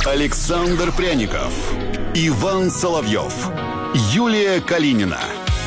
Александр Пряников, Иван Соловьев, Юлия Калинина.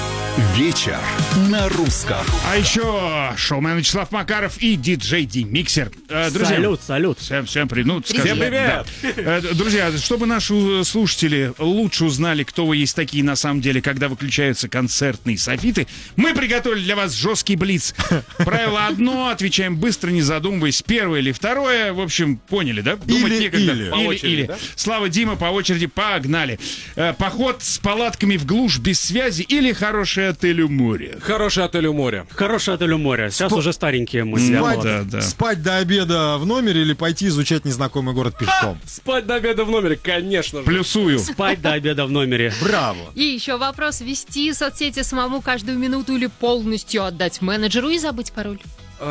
Вечер на русском. А еще шоумен Вячеслав Макаров и диджей Ди-Миксер. Друзья, Салют. Всем привет. Всем привет. Да. Друзья, чтобы наши слушатели лучше узнали, кто вы есть такие на самом деле, когда выключаются концертные софиты, мы приготовили для вас жесткий блиц. Правило одно, отвечаем быстро, не задумываясь. Первое или второе, в общем, поняли, да? Думать некогда. Или. Да? Слава, Дима, по очереди, погнали. Поход с палатками в глушь без связи или хороший отель у моря? Хороший отель у моря. Хороший отель у моря. Сейчас уже старенькие мы. Спать до обеда в номере или пойти изучать незнакомый город пешком? Спать до обеда в номере, конечно же. Плюсую. Спать до обеда в номере. Браво. И еще вопрос: вести соцсети самому каждую минуту или полностью отдать менеджеру и забыть пароль?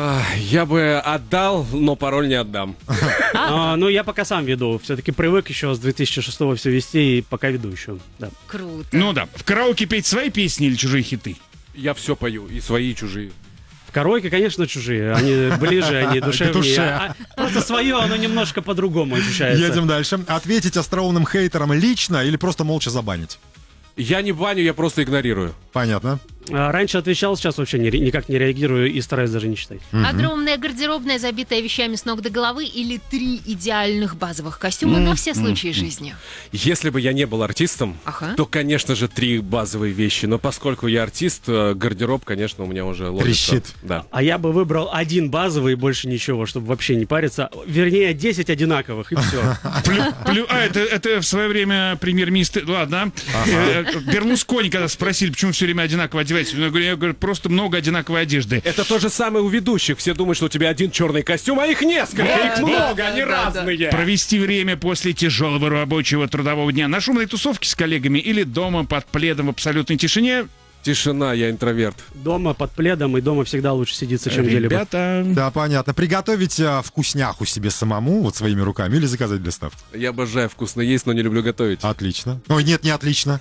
Я бы отдал, но пароль не отдам. Ну, я пока сам веду. Все-таки привык еще с 2006-го все вести, и пока веду еще. Да. Круто. Ну да. В караоке петь свои песни или чужие хиты? Я все пою, и свои, и чужие. В караоке, конечно, чужие. Они ближе, они душевнее. Просто свое, оно немножко по-другому ощущается. Едем дальше. Ответить остроумным хейтерам лично или просто молча забанить? Я не баню, я просто игнорирую. Понятно. Раньше отвечал, сейчас вообще никак не реагирую и стараюсь даже не читать. Огромная гардеробная, забитая вещами с ног до головы, или 3 идеальных базовых костюма на все случаи жизни? Если бы я не был артистом, то, конечно же, 3 базовые вещи. Но поскольку я артист, гардероб, конечно, у меня уже ловится. Трещит. Да. А я бы выбрал 1 базовый и больше ничего, чтобы вообще не париться. Вернее, 10 одинаковых, и все. Это в свое время премьер-министр... Ладно. Берлускони, когда спросили, почему все время одинаково одевается, я говорю, просто много одинаковой одежды. Это то же самое у ведущих. Все думают, что у тебя 1 черный костюм, а их несколько, их много, они разные. Провести время после тяжелого рабочего трудового дня на шумной тусовке с коллегами или дома под пледом в абсолютной тишине? Тишина, я интроверт. Дома под пледом, и дома всегда лучше сидится, чем где-либо. Ребята... Да, понятно. Приготовить вкусняху себе самому, вот своими руками, или заказать доставку? Я обожаю вкусно есть, но не люблю готовить. Отлично. Ой, нет, не отлично.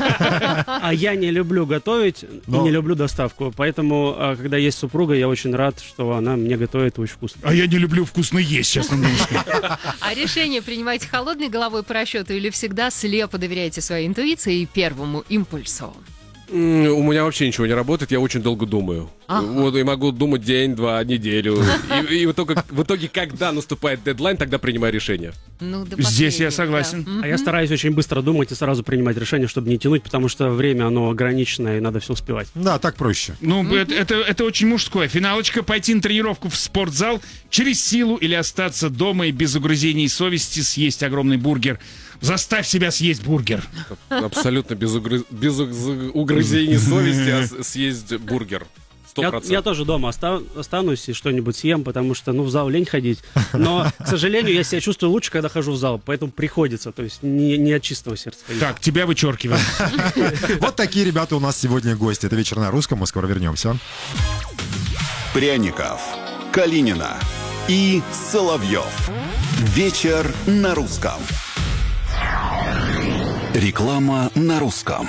А я не люблю готовить и не люблю доставку. Поэтому, когда есть супруга, я очень рад, что она мне готовит очень вкусно. А я не люблю вкусно есть, честно говоря. А решение принимаете холодной головой по расчету или всегда слепо доверяете своей интуиции и первому импульсу? У меня вообще ничего не работает, я очень долго думаю. Вот, и могу думать день, 2, неделю. И в итоге, когда наступает дедлайн, тогда принимаю решение. Здесь я согласен. Да. А я стараюсь очень быстро думать и сразу принимать решение, чтобы не тянуть, потому что время, оно ограниченное, и надо все успевать. Да, так проще. Это очень мужское. Финалочка: пойти на тренировку в спортзал через силу или остаться дома и без угрызений совести съесть огромный бургер. Заставь себя съесть бургер. Абсолютно без угрызений совести съесть бургер. 100%. Я тоже дома останусь и что-нибудь съем, потому что, в зал лень ходить. Но, к сожалению, я себя чувствую лучше, когда хожу в зал, поэтому приходится, то есть не от чистого сердца. Так, тебя вычеркиваем. Вот такие ребята у нас сегодня гости. Это «Вечер на русском», мы скоро вернемся. Пряников, Калинина и Соловьев. Вечер на русском. Реклама на русском.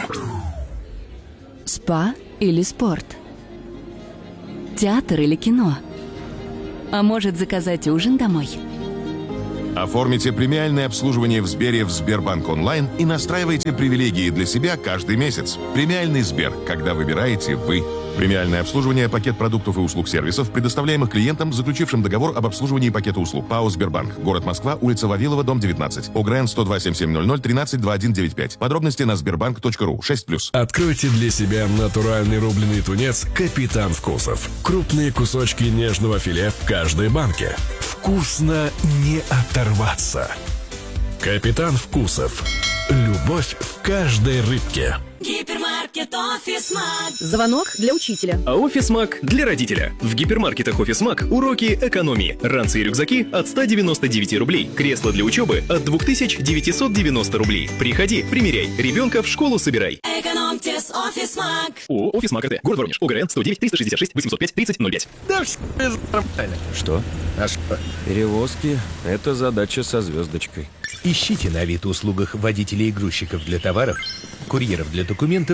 Спа или спорт? Театр или кино? А может, заказать ужин домой? Оформите премиальное обслуживание в Сбере в Сбербанк онлайн и настраивайте привилегии для себя каждый месяц. Премиальный Сбер, когда выбираете вы. Премиальное обслуживание, пакет продуктов и услуг сервисов, предоставляемых клиентам, заключившим договор об обслуживании пакета услуг. ПАО «Сбербанк». Город Москва, улица Вавилова, дом 19. ОГРН 102-7700 13-2195. Подробности на sberbank.ru. 6+. Откройте для себя натуральный рубленый тунец «Капитан Вкусов». Крупные кусочки нежного филе в каждой банке. Вкусно не оторваться. «Капитан Вкусов». Любовь в каждой рыбке. Гипермаркет «Офисмаг». Звонок для учителя. А «Офисмаг» для родителя. В гипермаркетах «Офисмаг» уроки экономии. Ранцы и рюкзаки от 199 рублей. Кресло для учебы от 2990 рублей. Приходи, примеряй. Ребенка в школу собирай. Экономьте с «Офисмаг». О, «Офисмаг» РТ. Город Воронеж. ОГРН 109 366 805 3005. Да все нормально. Что? А что? Перевозки – это задача со звездочкой. Ищите на Авито услугах водителей и грузчиков для товаров, курьеров для документов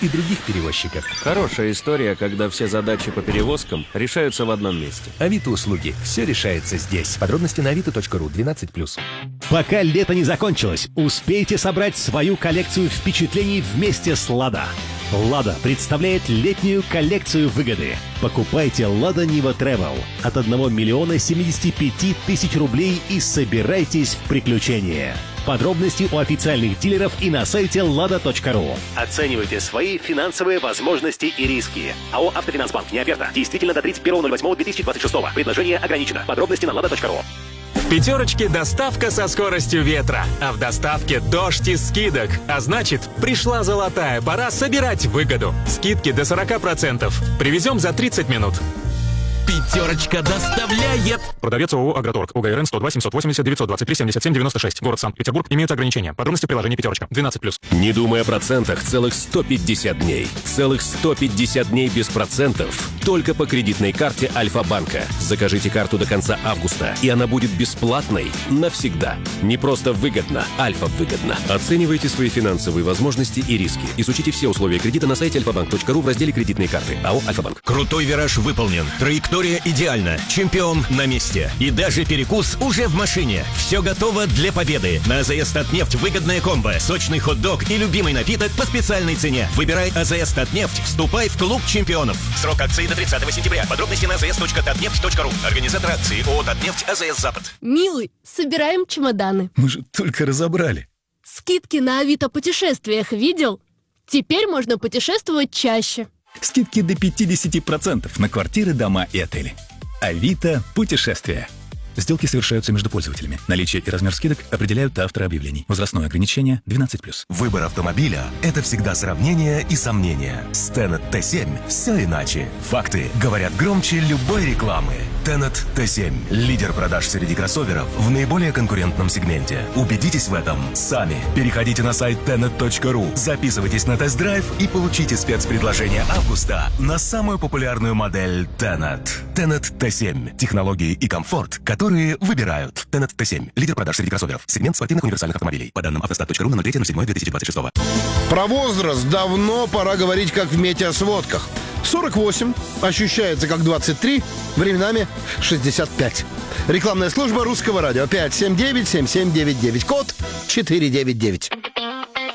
и других перевозчиков. Хорошая история, когда все задачи по перевозкам решаются в одном месте. Авито-услуги. Все решается здесь. Подробности на avito.ru 12+. Пока лето не закончилось, успейте собрать свою коллекцию впечатлений вместе с «Лада». «Лада» представляет летнюю коллекцию выгоды. Покупайте «Лада Нива Travel» от 1 миллиона 75 тысяч рублей и собирайтесь в приключения. Подробности у официальных дилеров и на сайте lada.ru. Оценивайте свои финансовые возможности и риски. АО «Автофинансбанк». Не оферта. Действительно до 31.08.2026. Предложение ограничено. Подробности на lada.ru. В «Пятерочке» доставка со скоростью ветра, а в доставке дождь из скидок. А значит, пришла золотая пора собирать выгоду. Скидки до 40%. Привезем за 30 минут. «Пятерочка» доставляет. Продавец ООО «Агроторг». УГРН 102 780 923 77 96. Город Санкт-Петербург. Имеются ограничения. Подробности в приложении «Пятерочка». 12+. Не думай о процентах целых 150 дней. Целых 150 дней без процентов. Только по кредитной карте Альфа-банка. Закажите карту до конца августа, и она будет бесплатной навсегда. Не просто выгодно, Альфа-выгодно. Оценивайте свои финансовые возможности и риски. Изучите все условия кредита на сайте alfabank.ru в разделе «Кредитные карты». АО «Альфа-банк». Крутой вираж выполнен. Траектория идеальна. Чемпион на месте. И даже перекус уже в машине. Все готово для победы. На АЗС «Татнефть» выгодная комбо. Сочный хот-дог и любимый напиток по специальной цене. Выбирай АЗС «Татнефть». Вступай в клуб чемпионов. Срок акции до 30 сентября. Подробности на azs.tatneft.ru. Организатор акции ООО «Татнефть», АЗС «Запад». Милый, собираем чемоданы. Мы же только разобрали. Скидки на Авито путешествиях видел? Теперь можно путешествовать чаще. Скидки до 50% на квартиры, дома и отели. Авито путешествия. Сделки совершаются между пользователями. Наличие и размер скидок определяют авторы объявлений. Возрастное ограничение 12+. Выбор автомобиля – это всегда сравнение и сомнения. С Tenet T7 все иначе. Факты говорят громче любой рекламы. Tenet T7 – лидер продаж среди кроссоверов в наиболее конкурентном сегменте. Убедитесь в этом сами. Переходите на сайт tenet.ru, записывайтесь на тест-драйв и получите спецпредложение августа на самую популярную модель Tenet. Tenet T7 – технологии и комфорт, которые выбирают. Tenet T7 – лидер продаж среди кроссоверов. Сегмент спортивных универсальных автомобилей. По данным автостат.ру на 03.07.2026. Про возраст давно пора говорить, как в метеосводках. 48, ощущается как 23, временами 65. Рекламная служба Русского радио 579-7799, код 499.